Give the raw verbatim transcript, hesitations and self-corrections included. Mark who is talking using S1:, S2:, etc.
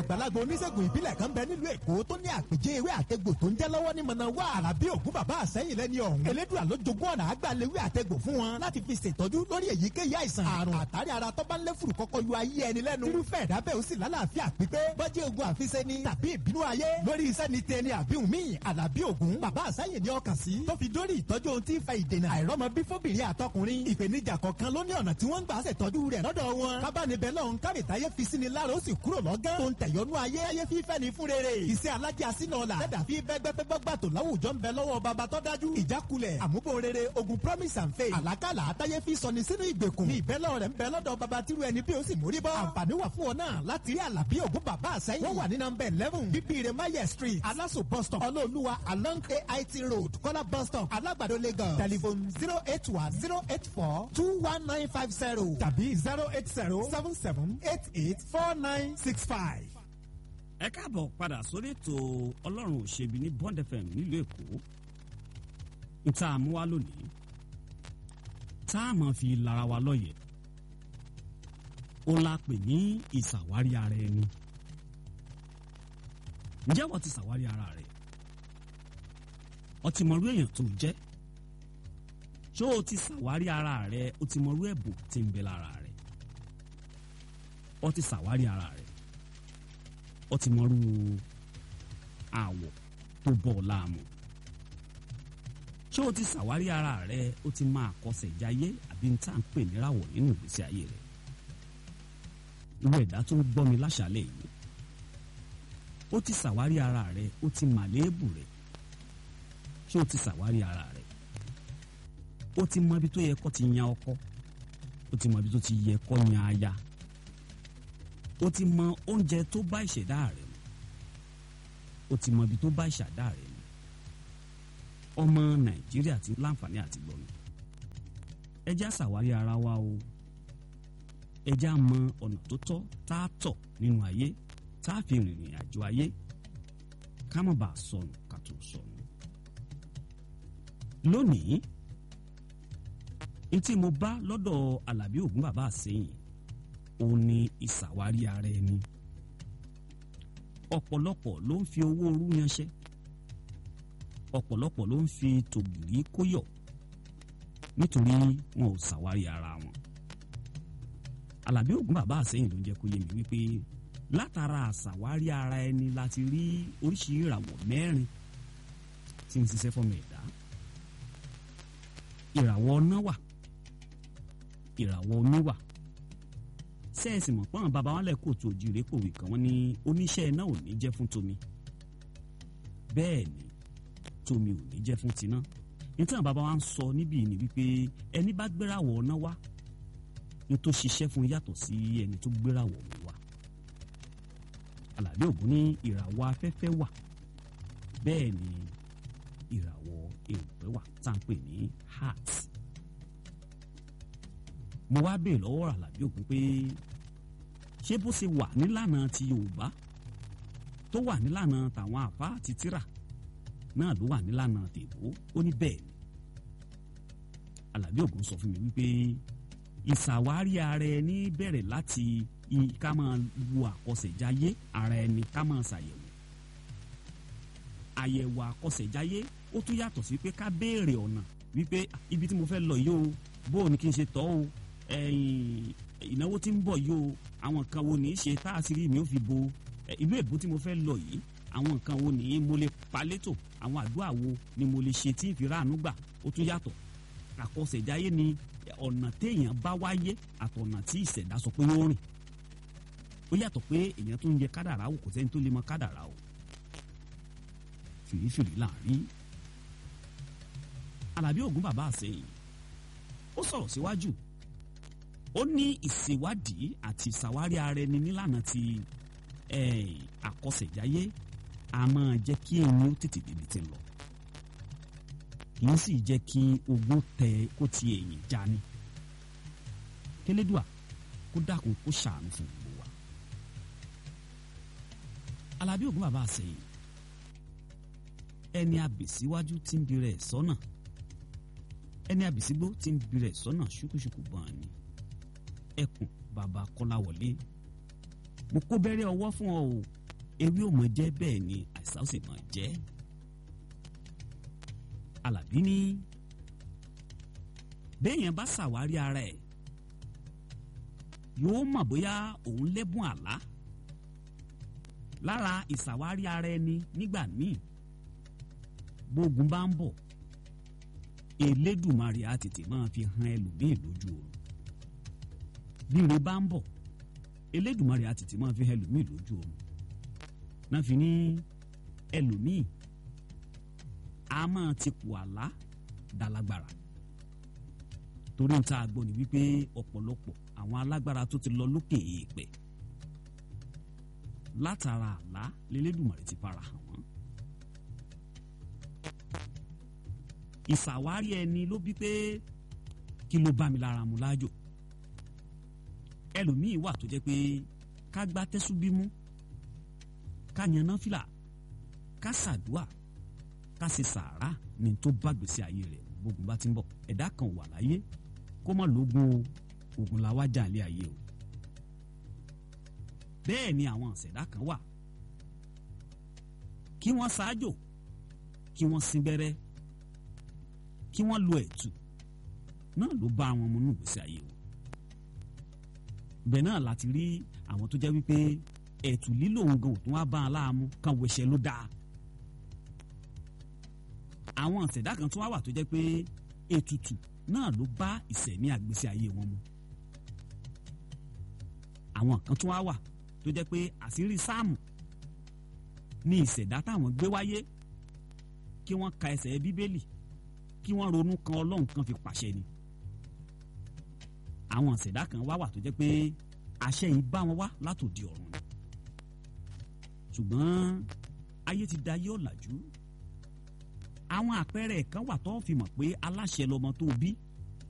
S1: àgbàlagbà oníṣègùn ìbílẹ̀ kan bẹ nílùú Èkó tó ní àpèjẹ ewé àtegbò tó ń jẹ́ lọ́wọ́ ní mọ̀nà wá Àlàbí Ògún bàbá àsẹ́yìn lẹ́ni ọ̀hún. Elédùà ló jogún ọ̀nà àgbàlewé àtegbò fún wọn láti fi ṣètọ́jú lórí èyíkéyìí àìsàn àrùn àtàrí ara tó bá ń lé fùrù kọ́kọ́ yọ ayé ẹni lẹ́nu. irúfẹ́ ẹ̀dá bẹ́ẹ̀ ó sì lálàáfíà pípé bọ́jú ogun àfiṣe ni tàbí ìbínú ayé lórí iṣẹ́ ni tẹni àbíhùn míì. Àlàbí Ògún bàbá àsẹ́yìn ni ọkàn sí tó fi dórí ìtọ́jú ohun tí ń fa ìdènà àìrọ́mọ bí fóbìnrin àtọkùnrin. ìpèníjà kọ̀ọ̀kan ló ní ọ̀nà tí wọ́n ń gbà ṣètọ́jú rẹ̀ lọ́dọ̀ wọn. kábàánibẹ̀ lọ́hún kárìtáyé fi sí ni lára ó sì kúrò lọ́gán. tó ń tẹ̀yọ́nú ayé ayé fífẹ́ ni fún rere. iṣẹ́ alájà sínú ọ̀la tẹ́dà fi bẹ́gbẹ́gbẹ́gbà tó láwùjọ ń bẹ lọ́wọ́ baba tó dájú. ìjákulẹ̀ àmúbò rere ogun promise and faith. àlákàlà àtayé fi sọni sínú ìgbèkùn. ní ìbẹ́lọ́ rẹ̀ ń bẹ lọ́dọ̀ baba tírú ẹni bí ó sì mórí bọ́. àǹfààní wà fún ọ náà láti rí Àlàbí Ògún bàbá àsẹ́yìn. wọ́n wà ní nọ́mbà eleven bíbíire maye street aláṣọ bus stop ọlọ́ọ̀lùwà along A I T road kọ́lá bus stop alágbàdo Lagos. telephone zero eight one zero eight four two one nine five zero tàbí zero eight zero seven seven eight eight four nine six five.
S2: ẹ káàbọ̀ padà sórí ètò ọlọ́run òṣèbí ní Bond F M nílùú Èkó. níta àmúwá lónìí tá a máa fi lára wa lọ́yẹ̀ ó la pè ní ìṣàwárí ara ẹni. ǹjẹ́ wọ́n ti ṣàwárí ara rẹ̀? o ti mọ̀rú èèyàn tó jẹ́? ṣé o ti ṣàwárí ara rẹ̀? o ti mọ̀rú ẹ̀bùn tí ń bẹ lára rẹ̀? o ti ṣàwárí ara rẹ̀? o ti mọ̀rú àwọ̀ tó bọ̀ láàmú? ṣé o ti ṣàwárí ara rẹ̀? o ti máa kọsẹ̀ jáyé àbí ń tà ń pè níràwọ̀ nínú ìgbésí ayé rẹ̀? irú ẹ̀dá tó ń gbọ́ mi láṣálẹ̀ yìí, ó ti ṣàwárí ara rẹ̀? ó ti màléébù rẹ̀? ṣé o ti ṣàwárí ara rẹ̀? ó ti mọ ibi tó yẹ kó ti yan ọkọ? ó ti mọ ibi tó ti yẹ kó yan aya? ó ti mọ oúnjẹ tó bá ìṣẹ̀dá rẹ̀ mu? ó ti mọ ibi tó bá ìṣẹ̀dá rẹ̀ mu? ọmọ Nàìjíríà ti láǹfààní àti gbọ́n mi, ẹ jẹ́ á ṣàwárí ara wa o. ẹ jẹ́ á mọ ọ̀nà tó tọ́ tá a tọ̀ nínú ayé tá a fi rìnrìn àjò ayé ká má bàa sọnù ká tó sọnù. lónìí ntí mo bá lọ́dọ̀ Àlàbí Ògún bàbá àsẹ́yìn òun ni ìṣàwárí ara ẹni. ọ̀pọ̀lọpọ̀ ló ń fi owó orú yanṣẹ́, ọ̀pọ̀lọpọ̀ ló ń fi tògìrì kóyọ̀ nítorí wọn ò ṣàwárí ara wọn. Àlàbí Ògún bàbá àsẹ́yìn ló ń jẹ́ kó yé mi wípé látara àṣàwárí ara ẹni láti rí oríṣi ìràwọ̀ mẹ́rin tí ń ṣiṣẹ́ fọ́mọ ẹ̀dá. ìràwọ̀ ọ̀nà wà, ìràwọ̀ omi wà. sẹ́ẹ̀sì mọ̀ pọ́n bàbá wọn lẹ́kọ̀ọ́ tó òjìrè kòwé kan wọ́n ní oníṣẹ́ iná ò ní jẹ́ fún tomi, bẹ́ẹ̀ ni tomi ò ní jẹ́ fún tiná. nítorí bàbá wa ń sọ níbí ni wípé ẹni bá gbérawọ̀ ọ̀nà wá ní tó ṣiṣẹ́ fún yàtọ̀ sí ẹni tó gbérawọ̀ omi wá. Àlàbí Ògún ní ìràwọ̀ afẹ́fẹ́ wà, bẹ́ẹ̀ ni ìràwọ̀ èrùpẹ̀ wà tá à ń pè ní heart. mo wá béèrè lọ́wọ́ Àlàbí Ògún pé ṣé bó ṣe wà nílànà ti Yorùbá tó wà nílànà tàwọn àfá àti tírà náà ló wà nílànà tèbó? ó ní bẹ́ẹ̀ ni. Àlàbí Ògún sọ fún mi wípé ìṣàwárí ara ẹni bẹ̀rẹ̀ láti ká máa wo àkọsẹ̀jáyé ara ẹni, ká máa ṣàyẹ̀wò. àyẹ̀wò àkọsẹ̀jáyé ó tún yàtọ̀ sí pé ká béèrè ọ̀nà wípé ibi tí mo fẹ́ lọ yìí o, bó o ní kí n ṣe tọ́ o, ìnáwó tí ń bọ̀ yìí o, àwọn nǹkan wo ní í ṣe tá a sì rí mi ó fi bo ìlú èbó tí mo fẹ́ lọ yìí, àwọn nǹkan wo ní mo lè palétò, àwọn àdúrà wo ni mo lè ṣe tí ń fi ráàánú gbà. ó tún yàtọ̀. àkọsẹ̀jáyé ni ọ̀nà téèyàn bá wáyé àtọ̀nà tí ìṣẹ̀dá sọ pé ó rìn. ó yàtọ̀ pé èèyàn tó ń yẹ kádàrá wò, kò sẹ́ni tó lè mọ kádàrá o. fìrífìrí láàrin. Àlàbí Ògún bàbá àsẹ́yìn ó sọ̀rọ̀ síwájú, ó ní ìṣèwádìí àti ìṣàwárí ara ẹni nílànà ti àkọsẹ̀jáyé a máa jẹ́ kí èèyàn ó tètè débi tí ń lọ, kì í sì jẹ́ kí ogún tẹ kó ti èèyàn já ní. Kélédùà kó dákun kó ṣàánú fún gbogbo wa. Àlàbí Ògún bàbá àsẹ́yìn ẹni àbèsíwájú tí ń bi rẹ̀ sọ́nà, ẹni àbèsígbó tí ń bi rẹ̀ sọ́nà ṣúkúṣúkú gan ni. ẹkùn bàbá Kọ́láwọlé, mo kó bẹ̀rẹ̀ ọwọ́ fún ọ o, ewé ò mọ̀ jẹ́ bẹ́ẹ̀ ni àìsàn ó sì mọ̀ jẹ́. Àlàbí ní béèyàn bá ṣàwárí ara ẹ̀ yóò mọ̀ bóyá òun lẹ́bùn àlá. Lára ìṣàwárí ara ẹni nígbà míì bógun bá ń bọ̀ Elédùmarè á tètè máa fi hàn ẹlòmíì lójú oorun. Bí ire bá ń bọ̀ Elédùmarè á tètè máa fi hàn ẹlòmíì lójú oorun. Náà fi ní ẹlòmíì a máa ti kù àlá dàlágbára. Torí ń ta àgbọ̀ ni wípé ọ̀pọ̀lọpọ̀ àwọn alágbára tó ti lọ lókè èèpẹ̀ látara àlá l'Elédùmarè ti fara hàn wọ́n. Ìṣàwárí ẹni ló bí pé kí ló bá mi lára mu lájò. Ẹlòmíì wà tó jẹ́ pé ká gbá tẹ́sú bímú, ká yaná fìlà, ká ṣàdúà, ká ṣe sàárà ní tó bá gbèsè ayé rẹ̀ gbogbo bá ti ń bọ̀. Ẹ̀dá kan wà láyé kó má lógun o, ogun la wá jà lé ayé o. Bẹ́ẹ̀ ni àwọn àṣẹ̀dá kan wà kí wọ́n ṣáájò, kí wọ́n sin gbẹ́rẹ́, kí wọ́n lo ẹ̀tù náà ló bá àwọn ọmọ inú ìgbésí ayé wọn. Bẹ́ẹ̀ náà láti rí àwọn tó jẹ́ wípé ẹ̀tù lílò ń gan òtún wá bá a láàmú kan wẹ̀ṣẹ̀ ló dáa. Àwọn àṣẹ̀dá kan tún wá wà tó jẹ́ pé ètùtù náà ló bá ìṣẹ̀mí àgbésí ayé wọn mu. Àwọn kan tún wá wà tó jẹ́ pé àṣírí sáàmù ní ìṣẹ̀dá táwọn gbé wáyé kí wọ́n ka ẹsẹ̀ bíbélì kí wọ́n ronú kan Ọlọ́run kan fi pàṣẹ ni. Àwọn ìṣẹ̀dá kan wá wà tó jẹ́ pé àṣẹ yìí bá wọn wá látòdì ọ̀run ni. Ṣùgbọ́n ayé ti da ayé ọ̀làjú. Àwọn àpẹẹrẹ kan wà tó fi mọ̀ pé aláṣẹ lọmọ tó bí